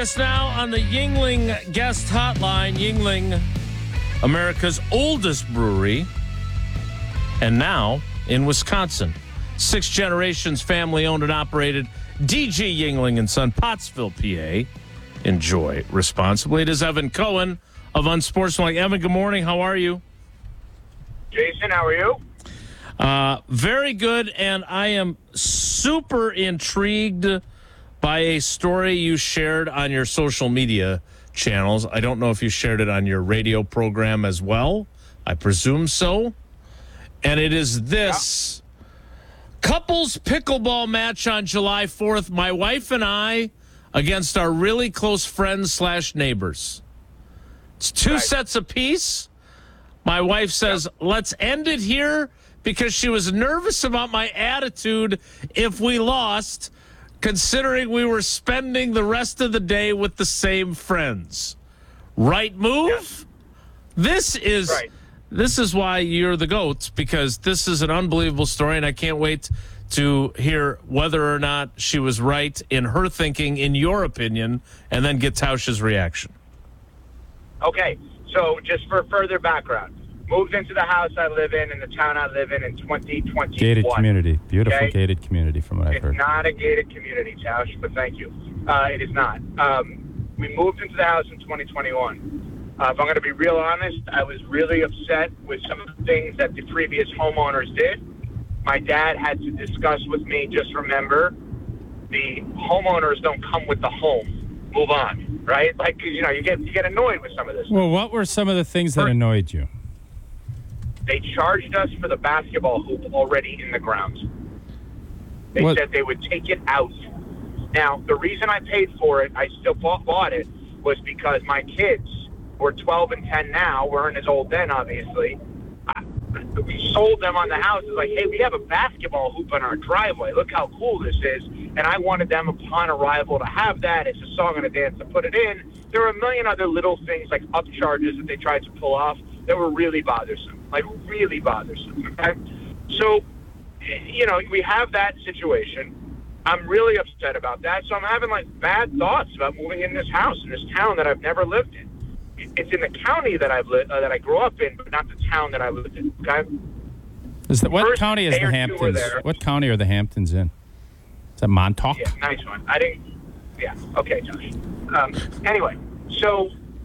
us now on the Yuengling guest hotline. Yuengling, America's oldest brewery, and now in Wisconsin. 6 generations, family owned and operated. DG Yuengling and Son, Pottsville, PA. Enjoy responsibly. It is Evan Cohen of Unsportsmanlike. Evan, good morning. How are you? Jason, how are you? Very good, and I am super intrigued by a story you shared on your social media channels. I don't know if you shared it on your radio program as well. I presume so. And it is this couples pickleball match on July 4th. My wife and I against our really close friends / neighbors. It's 2 sets apiece. My wife says, let's end it here because she was nervous about my attitude if we lost, considering we were spending the rest of the day with the same friends. Right move? This is why you're the GOAT, because this is an unbelievable story, and I can't wait to hear whether or not she was right in her thinking, in your opinion, and then get Tausch's reaction. Okay, so just for further background, moved into the house I live in the town I live in 2021. Gated community. Beautiful gated community from what I've heard. It's not a gated community, Tausch, but thank you. It is not. We moved into the house in 2021. If I'm going to be real honest, I was really upset with some of the things that the previous homeowners did. My dad had to discuss with me, just remember, the homeowners don't come with the home. Move on, right? Like, you get annoyed with some of this. Well, what were some of the things that annoyed you? They charged us for the basketball hoop already in the ground. They said they would take it out. Now, the reason I paid for it, I still bought it, was because my kids were 12 and 10 now, weren't as old then, obviously. We sold them on the house. It's like, hey, we have a basketball hoop on our driveway. Look how cool this is. And I wanted them upon arrival to have that. It's a song and a dance to put it in. There were a million other little things like upcharges that they tried to pull off that were really bothersome. Like, really bothersome. Okay? So, we have that situation. I'm really upset about that. So I'm having, bad thoughts about moving in this house, in this town that I've never lived in. It's in the county that that I grew up in, but not the town that I lived in. Okay. What county is the Hamptons? What county are the Hamptons in? Is that Montauk? Yeah, nice one. I didn't. Yeah. Okay, Josh. Anyway, so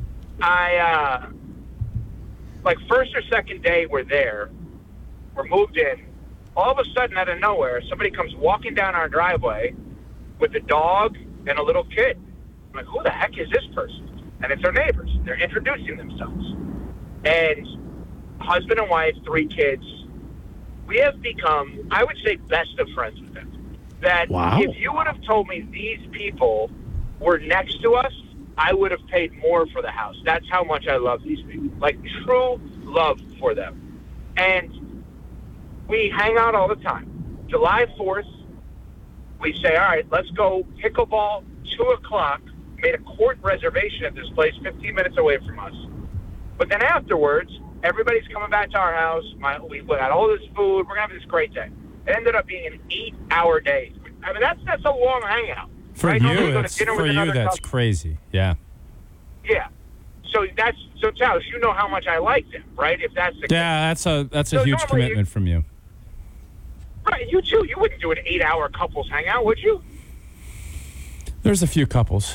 I first or second day we're there. We're moved in. All of a sudden, out of nowhere, somebody comes walking down our driveway with a dog and a little kid. I'm like, who the heck is this person? And it's our neighbors. They're introducing themselves. And husband and wife, 3 kids. We have become, I would say, best of friends with them. That if you would have told me these people were next to us, I would have paid more for the house. That's how much I love these people. Like, true love for them. And we hang out all the time. July 4th, we say, all right, let's go pickleball, 2 o'clock. Made a court reservation at this place 15 minutes away from us. But then afterwards, everybody's coming back to our house. We got all this food. We're going to have this great day. It ended up being an 8-hour day. I mean, that's a long hangout. For right? you, that's crazy. Yeah. Yeah. So Tausch, you know how much I like them, right? If that's the case. That's a huge commitment from you. Right, you too. You wouldn't do an 8-hour couples hangout, would you? There's a few couples.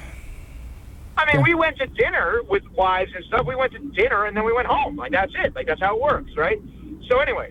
I mean, we went to dinner with wives and stuff. We went to dinner and then we went home. Like, that's it. Like, that's how it works, right? So anyway,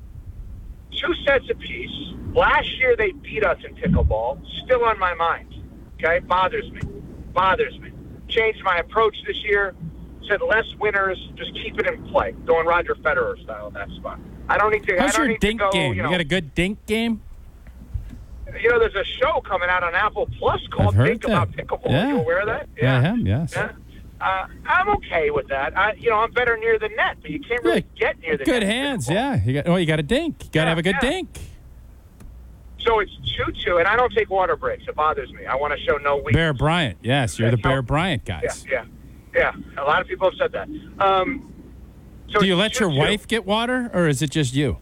2 sets apiece. Last year they beat us in pickleball. Still on my mind. Okay? Bothers me. Changed my approach this year. Said less winners. Just keep it in play. Going Roger Federer style in that spot. I don't need to. How's your dink game? You got a good dink game? There's a show coming out on Apple Plus called Think About Pickleball. Yeah. You aware of that? Yeah, I am, yes. Yeah. I'm okay with that. I'm better near the net, but you can't really get near the net. Good hands, yeah. You got a dink. You got to have a good dink. So it's 2-2, and I don't take water breaks. It bothers me. I want to show no weakness. Bear Bryant, yes. You're the Bear Bryant guys. Yeah. A lot of people have said that. So do you let your wife get water, or is it just you?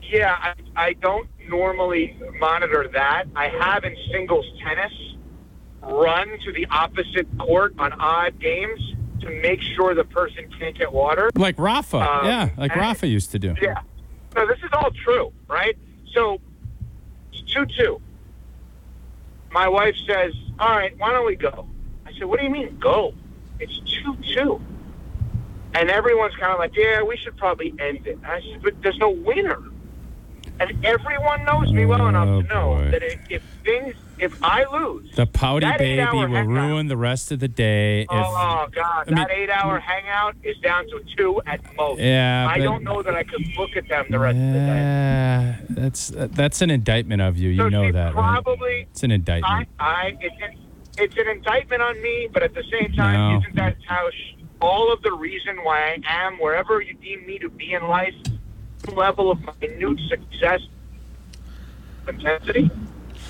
Yeah, I don't normally monitor that. I have in singles tennis. run to the opposite court on odd games to make sure the person can't get water. Like Rafa. Like Rafa used to do. Yeah. No, this is all true, right? So it's 2-2. My wife says, all right, why don't we go? I said, what do you mean go? It's 2-2. And everyone's kind of like, yeah, we should probably end it. And I said, but there's no winner. And everyone knows me well enough to know that if I lose, the pouty baby will ruin the rest of the day. God, that 8-hour hangout is down to 2 at most. Yeah, I don't know that I could look at them the rest of the day. That's an indictment of you. You know that, probably, right? It's an indictment. It's an indictment on me, but at the same time, isn't that how all of the reason why I am wherever you deem me to be in life, level of minute success, intensity?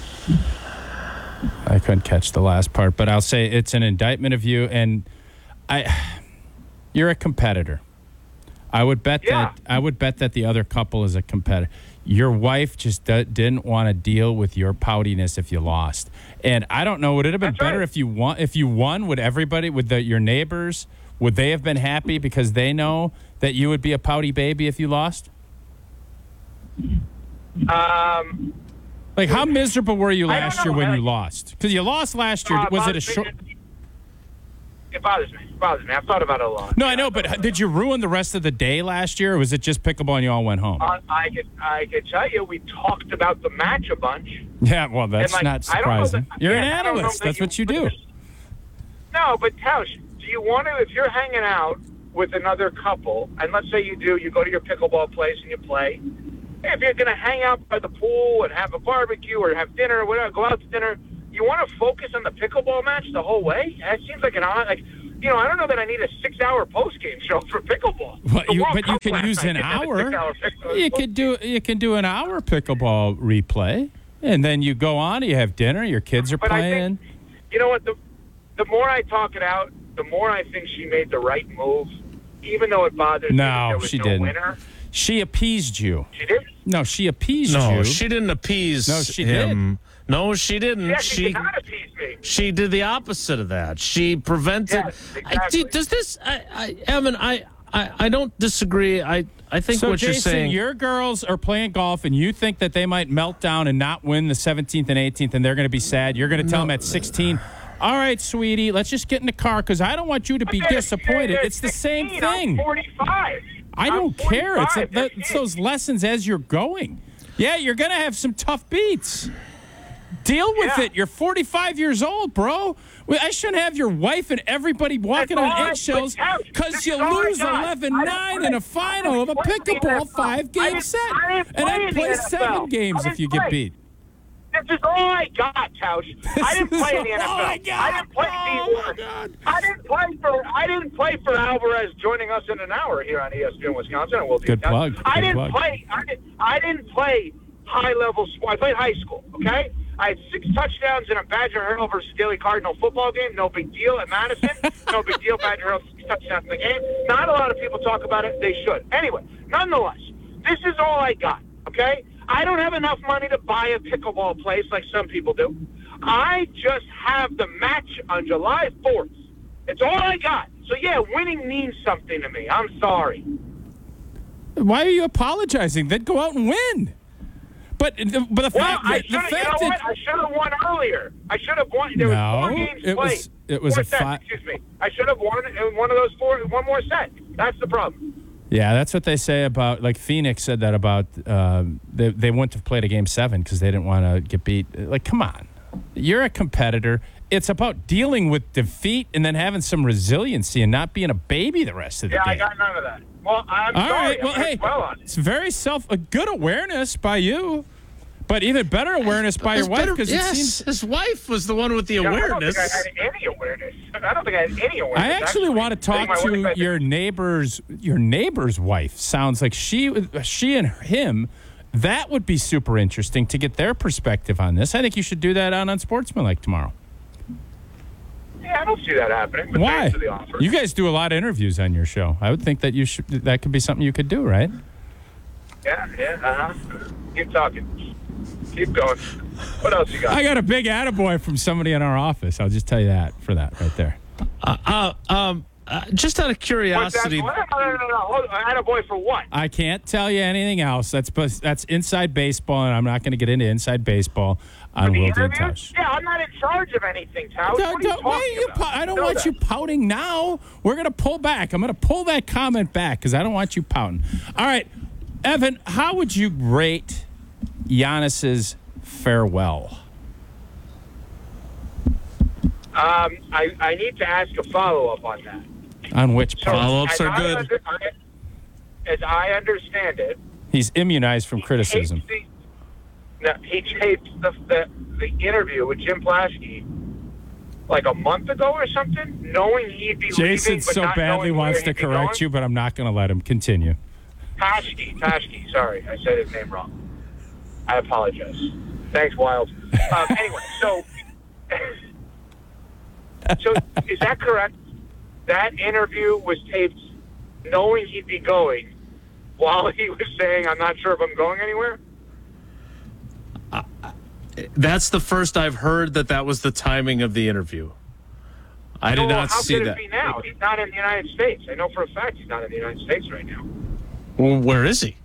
I couldn't catch the last part, but I'll say it's an indictment of you, and you're a competitor. I would bet that the other couple is a competitor. Your wife just didn't want to deal with your poutiness if you lost, and I don't know. Would it have been better if you won? If you won, would everybody, your neighbors, would they have been happy because they know that you would be a pouty baby if you lost? Like, how miserable were you last year when you lost? Because you lost last year. Was it a short? It bothers me. I've thought about it a lot. No, I know, but did you ruin the rest of the day last year, or was it just pickleball and you all went home? I could tell you, we talked about the match a bunch. Yeah, well, that's not surprising. You're an analyst. That's what you do. No, but Tausch, do you want to, if you're hanging out with another couple, and let's say you go to your pickleball place and you play, if you're going to hang out by the pool and have a barbecue or have dinner or whatever, go out to dinner, you want to focus on the pickleball match the whole way? That seems like I don't know that I need a 6-hour post-game show for pickleball. Well, but you can use an hour. You can do an hour pickleball replay, and then you go on, you have dinner, your kids are playing. I think, you know what, the more I talk it out, the more I think she made the right move, even though it bothers me that there was no winner. She appeased you. She did? No, she appeased you. No, she didn't appease him. Did. No, she didn't. Yeah, she did not appease me. She did the opposite of that. She prevented. Yes, exactly. Does this, Evan? I don't disagree. I think so what Jason, you're saying. Your girls are playing golf, and you think that they might melt down and not win the 17th and 18th, and they're going to be sad. You're going to tell them at 16. All right, sweetie, let's just get in the car because I don't want you to be disappointed. It's the same thing. I'm 45. I don't care. It's those lessons as you're going. Yeah, you're going to have some tough beats. Deal with it. You're 45 years old, bro. I shouldn't have your wife and everybody walking on eggshells because you lose 11-9 in a final of a pickleball 5-game set. And I'd play 7 games if you get beat. This is all I got, Tausch. I didn't play in the NFL. I didn't play D1. I didn't play for Alvarez joining us in an hour here on ESPN Wisconsin. Good plug. I didn't play high-level sport. I played high school, okay? I had 6 touchdowns in a Badger Hurdle versus Daily Cardinal football game. No big deal at Madison. No big deal. Badger Hurdle 6 touchdowns in the game. Not a lot of people talk about it. They should. Anyway, nonetheless, this is all I got, okay? I don't have enough money to buy a pickleball place like some people do. I just have the match on July 4th. It's all I got. So, yeah, winning means something to me. I'm sorry. Why are you apologizing? Then go out and win. But the fact I should have won earlier. I should have won. There was 4 games played. It was Excuse me. I should have won one of those 4. One more set. That's the problem. Yeah, that's what they say about, like Phoenix said that about, they wouldn't have played a game 7 because they didn't want to get beat. Like, come on. You're a competitor. It's about dealing with defeat and then having some resiliency and not being a baby the rest of the day. Yeah, I got none of that. Well, I'm sorry. All right, well, hey, it's very a good awareness by you. But even better awareness by your wife because it seems his wife was the one with the awareness. I don't think I had any awareness. I actually want to talk to your neighbor's wife. Sounds like she and him. That would be super interesting to get their perspective on this. I think you should do that on Unsportsmanlike tomorrow. Yeah, I don't see that happening. But why? For the offer. You guys do a lot of interviews on your show. I would think that that could be something you could do, right? Yeah. Keep talking. Keep going. What else you got? I got a big attaboy from somebody in our office. I'll just tell you that for that right there. Just out of curiosity. No. Attaboy for what? I can't tell you anything else. That's inside baseball, and I'm not going to get into inside baseball on Will Did Tausch. Yeah, I'm not in charge of anything, Tausch. What are you talking about? I don't want you pouting now. We're going to pull back. I'm going to pull that comment back because I don't want you pouting. All right, Evan, how would you rate Giannis's farewell? I need to ask a follow-up on that. On which part? Follow-ups are good. As I understand it, he's immunized from criticism. He taped the interview with Jim Plasky like a month ago or something, knowing he'd be Jason leaving, but so not badly knowing wants where to he'd be correct going. you, but I'm not going to let him continue. Tashke, sorry, I said his name wrong. I apologize. Thanks, Wild. Anyway, so is that correct? That interview was taped knowing he'd be going while he was saying, I'm not sure if I'm going anywhere? That's the first I've heard that was the timing of the interview. I did not see that. How could it be now? He's not in the United States. I know for a fact he's not in the United States right now. Well, where is he?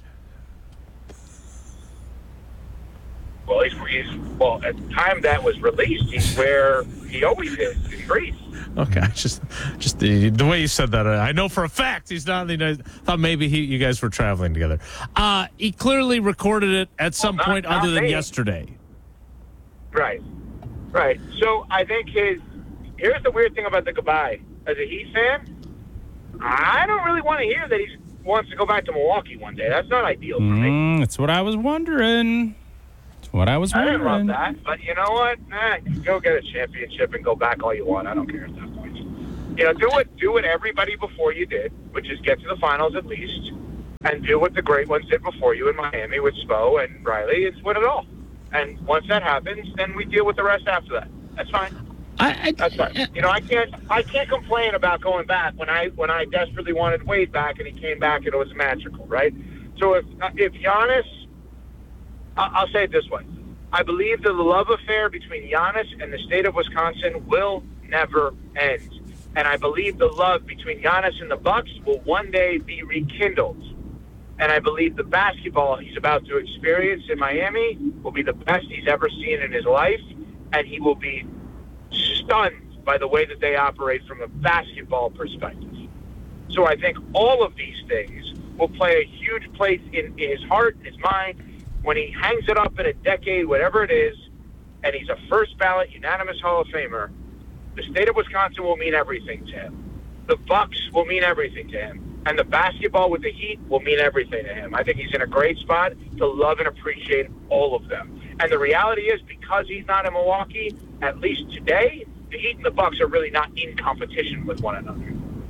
Well, well, at the time that was released, he's where he always is, in Greece. Okay, just the way you said that, I know for a fact he's not in the United States. Thought maybe you guys were traveling together. He clearly recorded it at some point other than yesterday. Right. So I think here's the weird thing about the goodbye. As a Heat fan, I don't really want to hear that he wants to go back to Milwaukee one day. That's not ideal for me. That's what I was wondering. I didn't love that, but you know what? Go get a championship and go back all you want. I don't care at that point. You know, do what everybody before you did, which is get to the finals at least, and do what the great ones did before you in Miami with Spo and Riley. It's win it all. And once that happens, then we deal with the rest after that. That's fine. That's fine. You know, I can't complain about going back when I desperately wanted Wade back and he came back and it was magical, right? So if Giannis, I'll say it this way. I believe that the love affair between Giannis and the state of Wisconsin will never end. And I believe the love between Giannis and the Bucks will one day be rekindled. And I believe the basketball he's about to experience in Miami will be the best he's ever seen in his life. And he will be stunned by the way that they operate from a basketball perspective. So I think all of these things will play a huge place in his heart, his mind, when he hangs it up in a decade, whatever it is, and he's a first ballot unanimous Hall of Famer. The state of Wisconsin will mean everything to him. The Bucks will mean everything to him. And the basketball with the Heat will mean everything to him. I think he's in a great spot to love and appreciate all of them. And the reality is, because he's not in Milwaukee, at least today, the Heat and the Bucks are really not in competition with one another.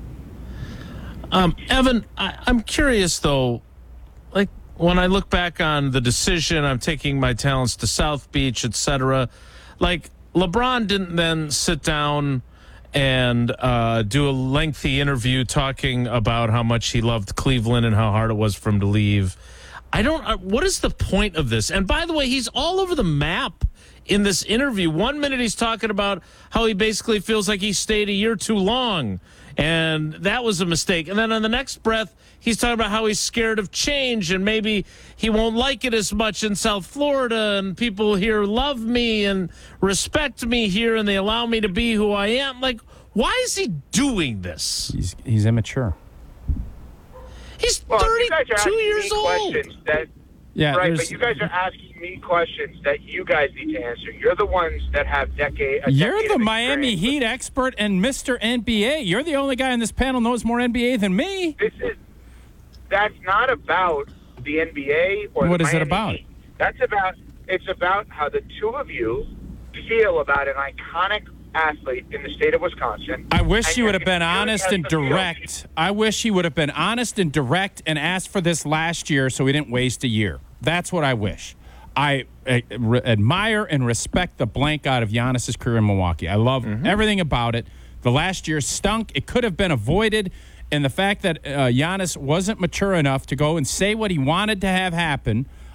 Evan, I'm curious, though, like, when I look back on the decision, I'm taking my talents to South Beach, etc. Like, LeBron didn't then sit down and do a lengthy interview talking about how much he loved Cleveland and how hard it was for him to leave. What is the point of this? And by the way, he's all over the map in this interview. 1 minute he's talking about how he basically feels like he stayed a year too long, and that was a mistake. And then on the next breath, he's talking about how he's scared of change and maybe he won't like it as much in South Florida, and people here love me and respect me here and they allow me to be who I am. Like, why is he doing this? He's immature. He's 32 years old. Yeah, right, but you guys are asking me questions that you guys need to answer. You're the ones that have You're the Miami Heat expert and Mr. NBA. You're the only guy on this panel knows more NBA than me. That's not about the NBA or what the is Miami it about? Heat. It's about how the two of you feel about an iconic athlete in the state of Wisconsin. I wish you would have been honest and direct. I wish you would have been honest and direct and asked for this last year so we didn't waste a year. That's what I wish. I admire and respect the blank out of Giannis's career in Milwaukee. I love everything about it. The last year stunk. It could have been avoided. And the fact that Giannis wasn't mature enough to go and say what he wanted to have happen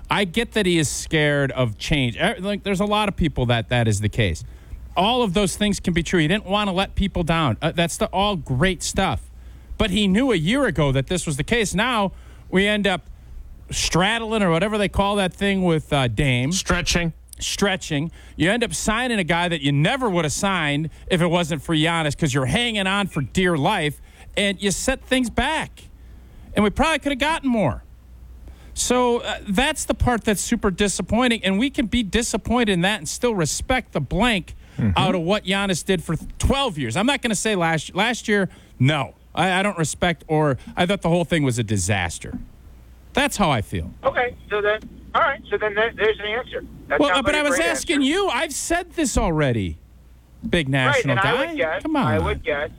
I get that he is scared of change. Like, there's a lot of people that is the case. All of those things can be true. He didn't want to let people down. That's all great stuff. But he knew a year ago that this was the case. Now we end up straddling, or whatever they call that thing with Dame. Stretching. You end up signing a guy that you never would have signed if it wasn't for Giannis, because you're hanging on for dear life, and you set things back. And we probably could have gotten more. So that's the part that's super disappointing, and we can be disappointed in that and still respect the blank out of what Giannis did for 12 years. I'm not going to say last year, no. I don't respect, or I thought the whole thing was a disaster. That's how I feel. Okay, so then, all right, so then there's the answer. That Well, sounds but like I a was great asking answer. you. I've said this already, big national right, and guy. I would guess, Come on. I would guess,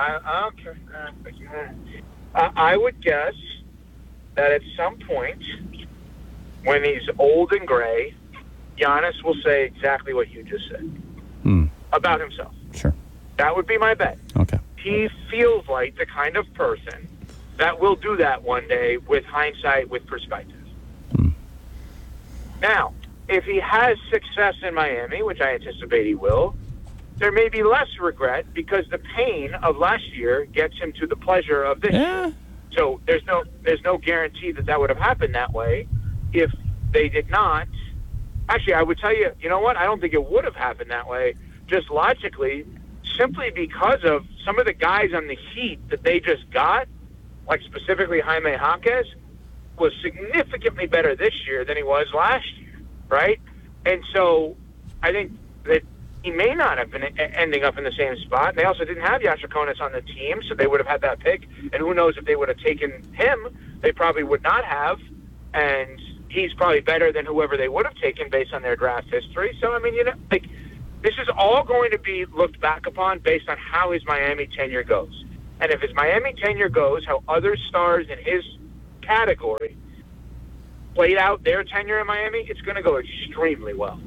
I would guess that at some point, when he's old and gray, Giannis will say exactly what you just said about himself. Sure. That would be my bet. Okay. He feels like the kind of person that will do that one day with hindsight, with perspective. Now, if he has success in Miami, which I anticipate he will, there may be less regret because the pain of last year gets him to the pleasure of this year. So there's no guarantee that would have happened that way if they did not. Actually, I would tell you, you know what? I don't think it would have happened that way, just logically, simply because of some of the guys on the Heat that they just got, like specifically Jaime Jaquez, was significantly better this year than he was last year, right? And so I think that he may not have been ending up in the same spot. And they also didn't have Yachakonis on the team, so they would have had that pick. And who knows if they would have taken him, they probably would not have. And he's probably better than whoever they would have taken based on their draft history. So, I mean, like, this is all going to be looked back upon based on how his Miami tenure goes. And if his Miami tenure goes, how other stars in his category played out their tenure in Miami, it's going to go extremely well.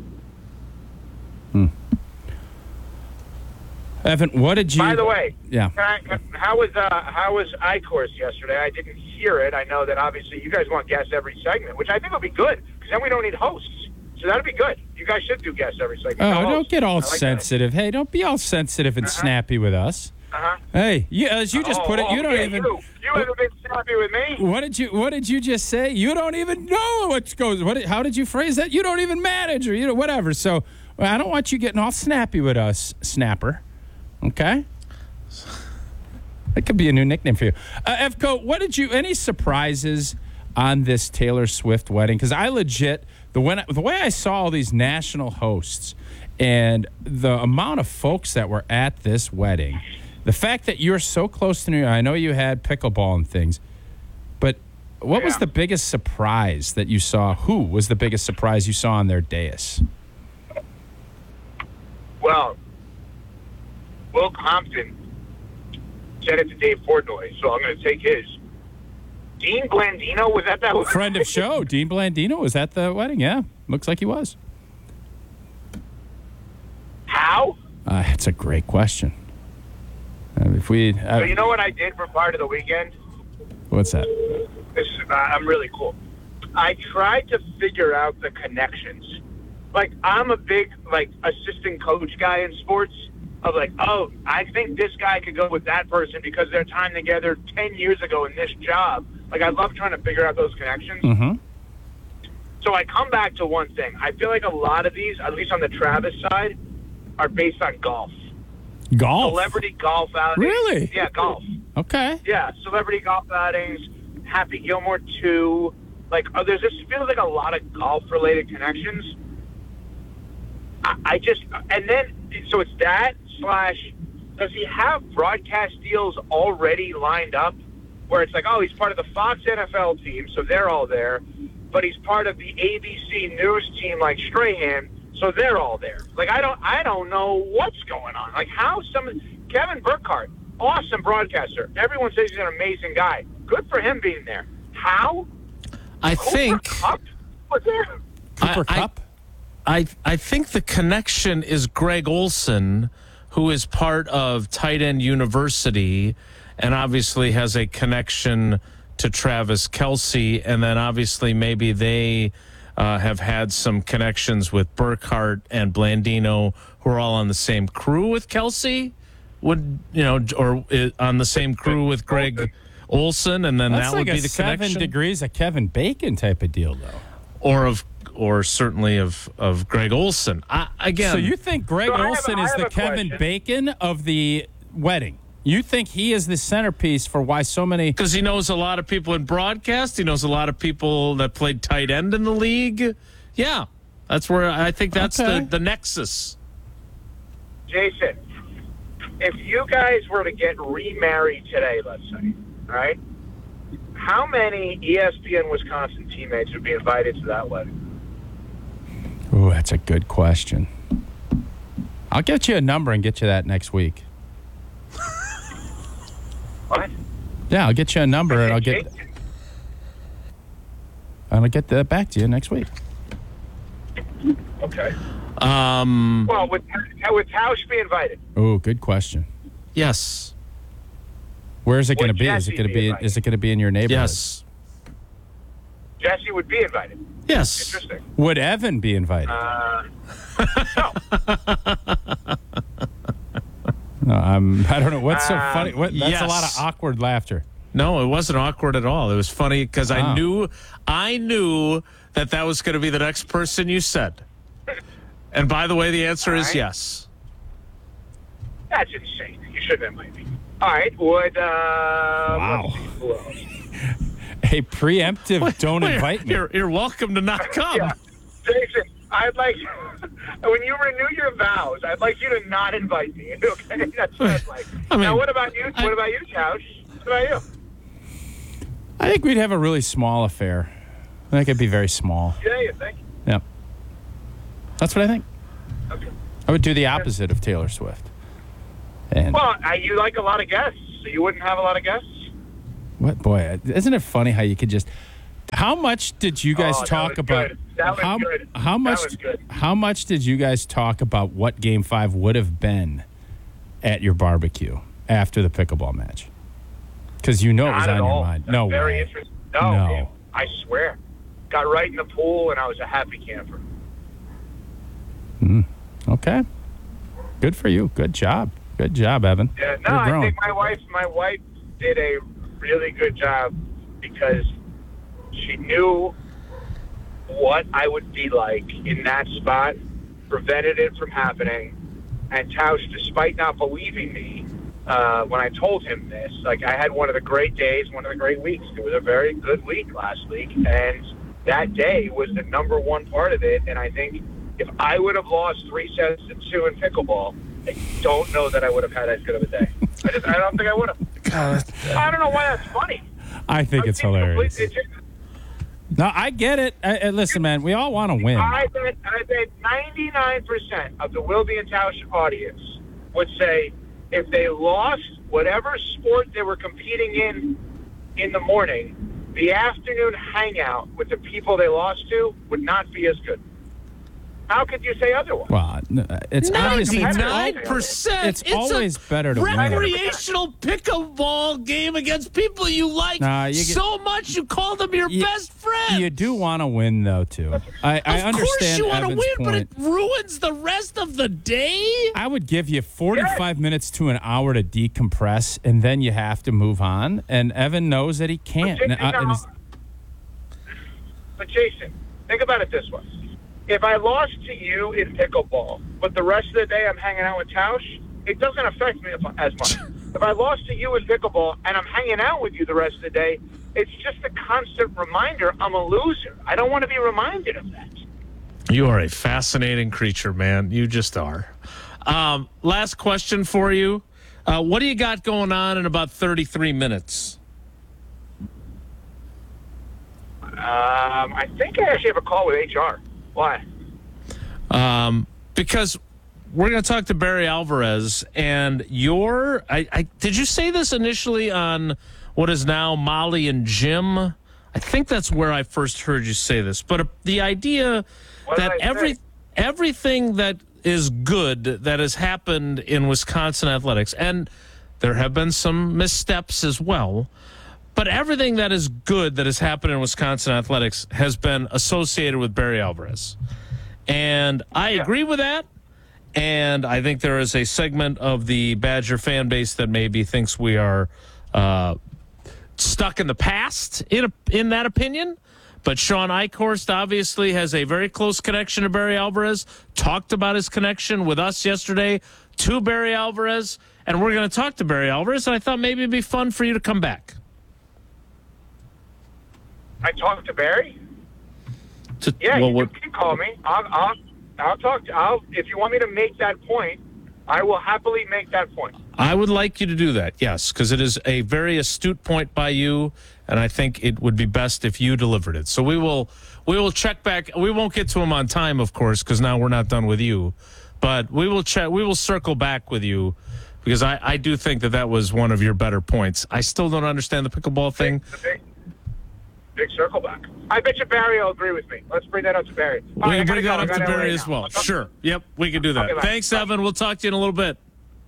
Evan, what did you... By the way, yeah. How was iCourse yesterday? I didn't hear it. I know that obviously you guys want guests every segment, which I think will be good because then we don't need hosts. So that'll be good. You guys should do guests every segment. Oh, don't get all sensitive. Hey, don't be all sensitive and snappy with us. Hey, as you just put it, you don't even. You haven't been snappy with me. What did you just say? You don't even know what goes. How did you phrase that? You don't even manage, or whatever. So I don't want you getting all snappy with us, Snapper. Okay. That could be a new nickname for you. Efko, any surprises on this Taylor Swift wedding? Because I legit, the way I saw all these national hosts and the amount of folks that were at this wedding, the fact that you're so close to New York, I know you had pickleball and things, but what was the biggest surprise that you saw? Who was the biggest surprise you saw on their dais? Well, Will Compton said it to Dave Portnoy, so I'm going to take his. Dean Blandino was at that wedding? Friend of show, Dean Blandino was at the wedding. Yeah, looks like he was. How? It's a great question. So you know what I did for part of the weekend? What's that? I'm really cool. I tried to figure out the connections. Like, I'm a big, assistant coach guy in sports. Of I think this guy could go with that person because their time together 10 years ago in this job. Like, I love trying to figure out those connections. Mm-hmm. So I come back to one thing. I feel like a lot of these, at least on the Travis side, are based on golf. Golf? Celebrity golf outings. Really? Yeah, golf. Okay. Yeah, celebrity golf outings, Happy Gilmore 2. There's just feels like a lot of golf-related connections. So it's that / does he have broadcast deals already lined up where it's he's part of the Fox NFL team, so they're all there, but he's part of the ABC News team like Strahan, so they're all there. I don't know what's going on. How Kevin Burkhardt, awesome broadcaster. Everyone says he's an amazing guy. Good for him being there. How? I think Cup was there. Cooper Kupp? I think the connection is Greg Olson, who is part of Tight End University and obviously has a connection to Travis Kelce. And then obviously maybe they have had some connections with Burkhart and Blandino, who are all on the same crew with Kelsey, or on the same crew with Greg Olson, and then That's that like would be a the 7 connection. degrees of Kevin Bacon type of deal, though. Or certainly of Greg Olson. Again, So you think Greg So I have Olson a- I is have the a Kevin question. Bacon of the wedding? You think he is the centerpiece for why so many? because he knows a lot of people in broadcast. He knows a lot of people that played tight end in the league. Yeah, that's where I think that's Okay. the nexus. Jason, if you guys were to get remarried today, let's say, all right, how many ESPN Wisconsin teammates would be invited to that wedding? Ooh, that's a good question. I'll get you a number and get you that next week. What? Yeah, I'll get you a number and I'll get that back to you next week. Okay. Um, Well, would Tausch be invited? Oh, good question. yes, Where is it going to Would be? Is it Jesse going to be be? invited? Is it going to be in your neighborhood? yes, Jesse would be invited. yes. Interesting. Would Evan be invited? No. No, I don't know. What's so funny? That's yes. a lot of awkward laughter. No, it wasn't awkward at all. It was funny because Oh. I knew that was going to be the next person you said. And by the way, the answer is All right. yes. That's insane. You shouldn't invite me. All right. Would Wow. let's see, who else? A preemptive don't Well, invite me. You're welcome to not come. Yeah. Jason, I'd like when you renew your vows, I'd like you to not invite me. Okay, that's what I'd like. I mean, now, what about you? What about you, Tausch? What about you? I think we'd have a really small affair. I think it'd be very small. Yeah, you think? Yep. That's what I think. Okay. I would do the opposite of Taylor Swift. And Well, you like a lot of guests, so you wouldn't have a lot of guests. what boy, isn't it funny how you could just? How much did you guys Oh, that talk was about? good. That was how, good. How That much? was good. How much did you guys talk about what Game 5 would have been at your barbecue after the pickleball match? Because you know it was Not on at your all. mind. That's No very way. interesting. No, No. man, I swear. Got right in the pool, and I was a happy camper. Okay. Good for you. Good job. Good job, Evan. Yeah, no, You're I growing. think my wife did a really good job because she knew what I would be like in that spot, prevented it from happening, and Tausch, despite not believing me when I told him this, like I had one of the great days, one of the great weeks. It was a very good week last week, and that day was the number one part of it. And I think if I would have lost 3-2 in pickleball, I don't know that I would have had as good of a day. I don't think I would have. I don't know why that's funny. I think it's hilarious. It's just- No, I get it. Listen, man, we all want to win. I bet 99% of the Wilby and Tausch audience would say if they lost whatever sport they were competing in the morning, the afternoon hangout with the people they lost to would not be as good. How could you say otherwise? Well, it's obviously 99%. it's always better to win. recreational pickleball game against people you like Nah, you get- so much you call them your You- best friend. You do want to win, though, too. I of understand course you want to Evan's win, but point. it ruins the rest of the day. I would give you 45 minutes to an hour to decompress, and then you have to move on. And Evan knows that he can't. But Jason, think about it this way. If I lost to you in pickleball, but the rest of the day I'm hanging out with Tausch, it doesn't affect me as much. If I lost to you in pickleball and I'm hanging out with you the rest of the day, it's just a constant reminder I'm a loser. I don't want to be reminded of that. You are a fascinating creature, man. You just are. Last question for you. What do you got going on in about 33 minutes? I think I actually have a call with HR. Why? Because we're going to talk to Barry Alvarez, and did you say this initially on what is now Molly and Jim? I think that's where I first heard you say this. But the idea that did I say? everything that is good that has happened in Wisconsin athletics, and there have been some missteps as well, But everything that is good that has happened in Wisconsin athletics has been associated with Barry Alvarez. And I agree with that. And I think there is a segment of the Badger fan base that maybe thinks we are stuck in the past in that opinion. But Sean Eichhorst obviously has a very close connection to Barry Alvarez, talked about his connection with us yesterday to Barry Alvarez, and we're going to talk to Barry Alvarez, and I thought maybe it'd be fun for you to come back. I talked to Barry? You can call me. I'll talk to if you want me to make that point, I will happily make that point. I would like you to do that, yes, because it is a very astute point by you, and I think it would be best if you delivered it. So we will check back. We won't get to him on time, of course, because now we're not done with you. But we will check. We will circle back with you because I do think that was one of your better points. I still don't understand the pickleball thing. Big circle back. I bet you Barry will agree with me. Let's bring that up to Barry. We can bring that up to Barry as well. Sure. Yep, we can do that. Okay, thanks, Evan. We'll talk to you in a little bit.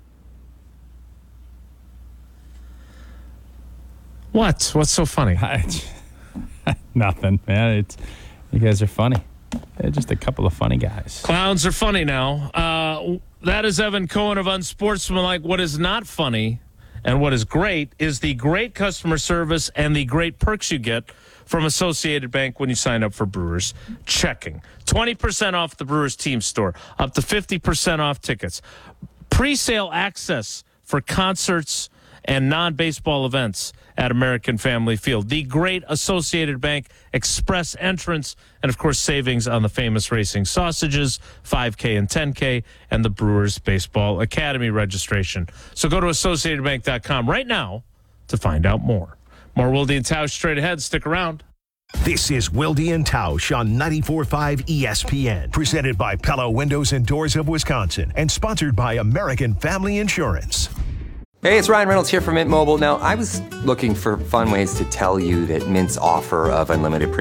What? What's so funny? Nothing, man. You guys are funny. They're just a couple of funny guys. Clowns are funny now. That is Evan Cohen of Unsportsmanlike. What is not funny and what is great is the great customer service and the great perks you get from Associated Bank when you sign up for Brewers Checking. 20% off the Brewers team store, up to 50% off tickets, pre-sale access for concerts and non-baseball events at American Family Field, the great Associated Bank express entrance, and, of course, savings on the famous racing sausages, 5K and 10K, and the Brewers Baseball Academy registration. So go to AssociatedBank.com right now to find out more. More Wilde and Tausch straight ahead. Stick around. This is Wilde and Tausch on 94.5 ESPN, presented by Pella Windows and Doors of Wisconsin, and sponsored by American Family Insurance. Hey, it's Ryan Reynolds here from Mint Mobile. Now, I was looking for fun ways to tell you that Mint's offer of unlimited